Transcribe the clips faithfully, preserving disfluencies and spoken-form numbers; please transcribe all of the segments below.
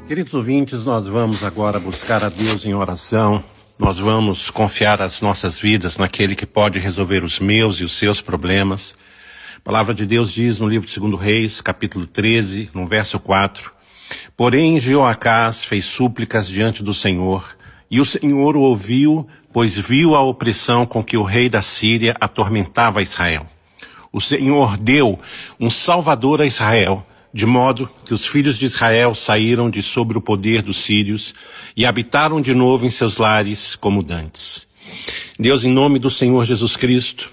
Queridos ouvintes, nós vamos agora buscar a Deus em oração. Nós vamos confiar as nossas vidas naquele que pode resolver os meus e os seus problemas. A palavra de Deus diz no livro de Segundo Reis, capítulo treze, no verso quatro. Porém, Jeoacás fez súplicas diante do Senhor, e o Senhor o ouviu, pois viu a opressão com que o rei da Síria atormentava Israel. O Senhor deu um salvador a Israel, de modo que os filhos de Israel saíram de sob o poder dos sírios e habitaram de novo em seus lares como dantes. Deus, em nome do Senhor Jesus Cristo,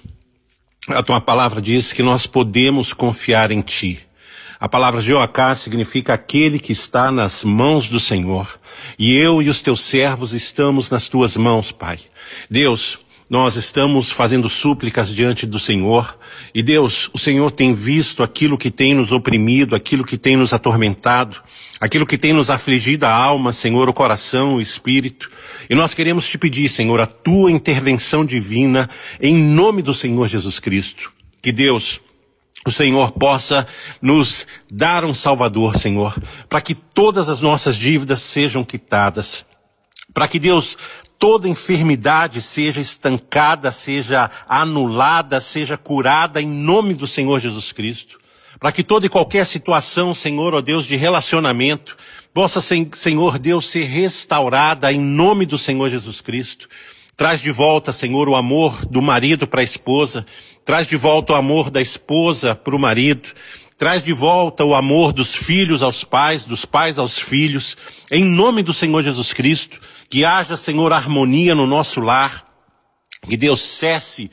a tua palavra diz que nós podemos confiar em ti. A palavra Jeoacás significa aquele que está nas mãos do Senhor. E eu e os teus servos estamos nas tuas mãos, Pai. Deus, nós estamos fazendo súplicas diante do Senhor. E Deus, o Senhor tem visto aquilo que tem nos oprimido, aquilo que tem nos atormentado, aquilo que tem nos afligido a alma, Senhor, o coração, o espírito. E nós queremos te pedir, Senhor, a tua intervenção divina em nome do Senhor Jesus Cristo. Que Deus, o Senhor possa nos dar um Salvador, Senhor, para que todas as nossas dívidas sejam quitadas, para que Deus, toda enfermidade seja estancada, seja anulada, seja curada em nome do Senhor Jesus Cristo, para que toda e qualquer situação, Senhor, ó Deus, de relacionamento, possa, Senhor Deus, ser restaurada em nome do Senhor Jesus Cristo. Traz de volta, Senhor, o amor do marido para a esposa. Traz de volta o amor da esposa para o marido. Traz de volta o amor dos filhos aos pais, dos pais aos filhos. Em nome do Senhor Jesus Cristo, que haja, Senhor, harmonia no nosso lar. Que Deus cesse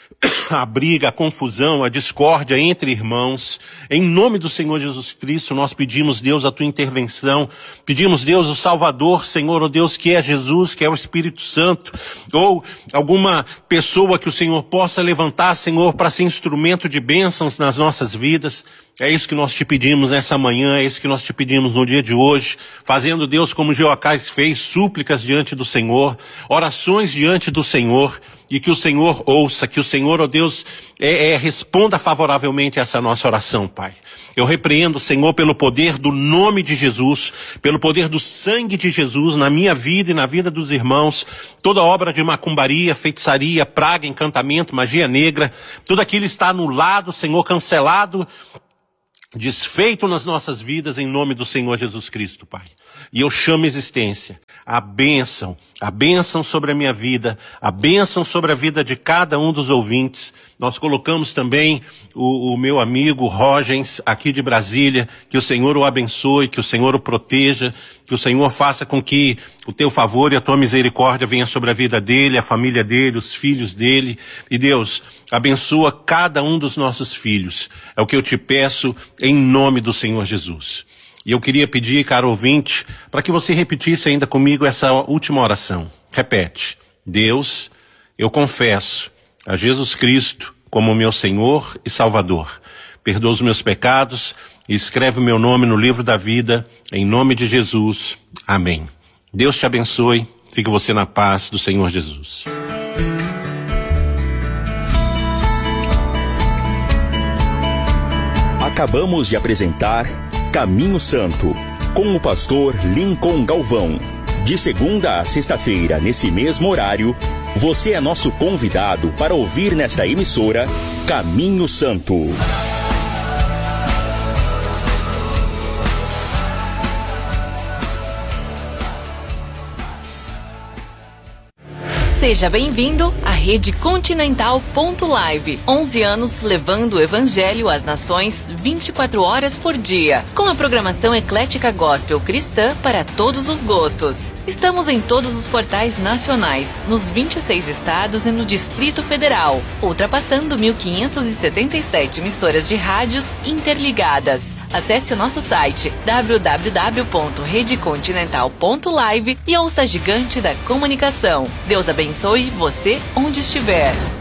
a briga, a confusão, a discórdia entre irmãos. Em nome do Senhor Jesus Cristo, nós pedimos, Deus, a tua intervenção. Pedimos, Deus, o Salvador, Senhor, o Deus que é Jesus, que é o Espírito Santo, ou alguma pessoa que o Senhor possa levantar, Senhor, para ser instrumento de bênçãos nas nossas vidas. É isso que nós te pedimos nessa manhã, é isso que nós te pedimos no dia de hoje, fazendo, Deus, como Jeoacás fez, súplicas diante do Senhor, orações diante do Senhor, e que o Senhor ouça, que o Senhor, ó Deus, é, é, responda favoravelmente a essa nossa oração, Pai. Eu repreendo, Senhor, pelo poder do nome de Jesus, pelo poder do sangue de Jesus na minha vida e na vida dos irmãos, toda obra de macumbaria, feitiçaria, praga, encantamento, magia negra, tudo aquilo está anulado, Senhor, cancelado, desfeito nas nossas vidas em nome do Senhor Jesus Cristo, Pai. E eu chamo a existência, a bênção, a bênção sobre a minha vida, a bênção sobre a vida de cada um dos ouvintes. Nós colocamos também o, o meu amigo Rogens aqui de Brasília, que o Senhor o abençoe, que o Senhor o proteja, que o Senhor faça com que o teu favor e a tua misericórdia venha sobre a vida dele, a família dele, os filhos dele. E Deus, abençoa cada um dos nossos filhos. É o que eu te peço em nome do Senhor Jesus. E eu queria pedir, caro ouvinte, para que você repetisse ainda comigo essa última oração. Repete. Deus, eu confesso a Jesus Cristo como meu Senhor e Salvador. Perdoa os meus pecados e escreve o meu nome no livro da vida, em nome de Jesus. Amém. Deus te abençoe. Fique você na paz do Senhor Jesus. Acabamos de apresentar Caminho Santo, com o pastor Lincoln Galvão. De segunda a sexta-feira, nesse mesmo horário, você é nosso convidado para ouvir nesta emissora Caminho Santo. Seja bem-vindo à Rede Continental ponto live. onze anos levando o Evangelho às nações vinte e quatro horas por dia. Com a programação eclética gospel cristã para todos os gostos. Estamos em todos os portais nacionais, nos vinte e seis estados e no Distrito Federal, ultrapassando mil quinhentas e setenta e sete emissoras de rádios interligadas. Acesse o nosso site w w w ponto rede continental ponto live e ouça a gigante da comunicação. Deus abençoe você onde estiver.